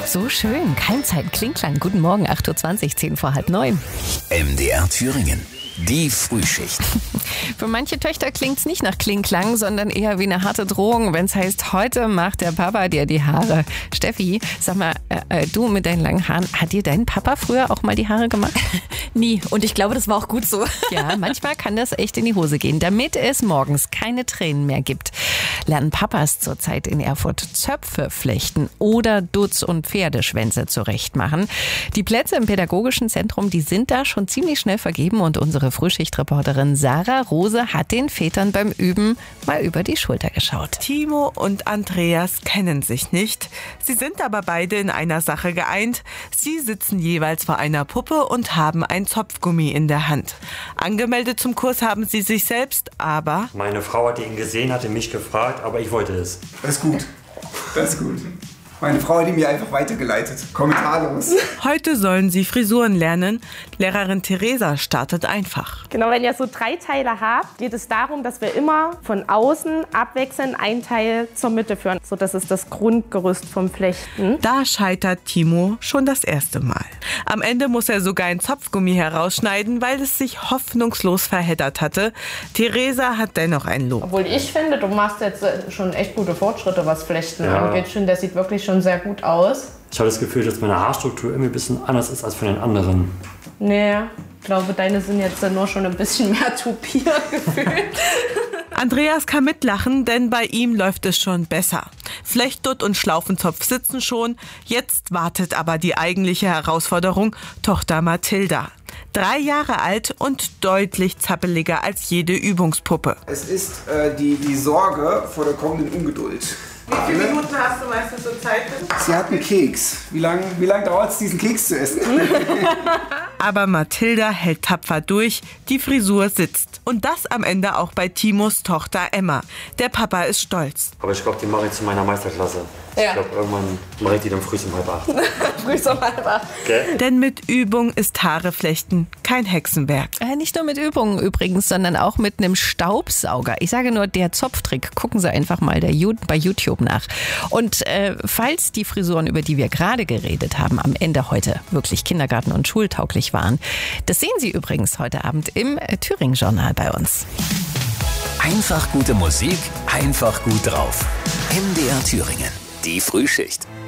So schön. Keimzeit, Klingklang. Guten Morgen, 8.20 Uhr, 10 vor halb 9. MDR Thüringen. Die Frühschicht. Für manche Töchter klingt's nicht nach Klingklang, sondern eher wie eine harte Drohung, wenn es heißt, heute macht der Papa dir die Haare. Steffi, sag mal, du mit deinen langen Haaren, hat dir dein Papa früher auch mal die Haare gemacht? Nie. Und ich glaube, das war auch gut so. Ja, manchmal kann das echt in die Hose gehen. Damit es morgens keine Tränen mehr gibt, lernen Papas zurzeit in Erfurt Zöpfe flechten oder Dutz- und Pferdeschwänze zurechtmachen. Die Plätze im pädagogischen Zentrum, die sind da schon ziemlich schnell vergeben und unsere Frühschichtreporterin Sarah Rose hat den Vätern beim Üben mal über die Schulter geschaut. Timo und Andreas kennen sich nicht. Sie sind aber beide in einer Sache geeint. Sie sitzen jeweils vor einer Puppe und haben ein Zopfgummi in der Hand. Angemeldet zum Kurs haben sie sich selbst, aber... Meine Frau hat ihn gesehen, hatte mich gefragt, aber ich wollte es. Das ist gut. Das ist gut. Meine Frau hat ihn mir einfach weitergeleitet. Kommentarlos. Heute sollen sie Frisuren lernen. Lehrerin Theresa startet einfach. Genau, wenn ihr so 3 Teile habt, geht es darum, dass wir immer von außen abwechselnd ein Teil zur Mitte führen. So, das ist das Grundgerüst vom Flechten. Da scheitert Timo schon das erste Mal. Am Ende muss er sogar ein Zopfgummi herausschneiden, weil es sich hoffnungslos verheddert hatte. Theresa hat dennoch ein Lob. Obwohl ich finde, du machst jetzt schon echt gute Fortschritte, was Flechten angeht. Ich finde, der sieht wirklich schon sehr gut aus. Ich habe das Gefühl, dass meine Haarstruktur irgendwie ein bisschen anders ist als von den anderen. Nee, ich glaube, deine sind jetzt nur schon ein bisschen mehr tupiert gefühlt. Andreas kann mitlachen, denn bei ihm läuft es schon besser. Flechtdutt und Schlaufenzopf sitzen schon. Jetzt wartet aber die eigentliche Herausforderung, Tochter Mathilda. 3 Jahre alt und deutlich zappeliger als jede Übungspuppe. Es ist die Sorge vor der kommenden Ungeduld. Wie viele Minuten hast du meistens so Zeit? Sie hat einen Keks. Wie lang dauert es, diesen Keks zu essen? Aber Mathilda hält tapfer durch, die Frisur sitzt. Und das am Ende auch bei Timos Tochter Emma. Der Papa ist stolz. Aber ich glaube, die mache ich zu meiner Meisterklasse. Ja. Ich glaube, irgendwann mache ich die dann früh um 7:30. Früh um 7:30. Okay? Denn mit Übung ist Haare flechten kein Hexenwerk. Nicht nur mit Übungen übrigens, sondern auch mit einem Staubsauger. Ich sage nur, der Zopftrick. Gucken Sie einfach mal bei YouTube nach. Und falls die Frisuren, über die wir gerade geredet haben, am Ende heute wirklich kindergarten- und schultauglich waren, das sehen Sie übrigens heute Abend im Thüringen-Journal bei uns. Einfach gute Musik, einfach gut drauf. MDR Thüringen. Die Frühschicht.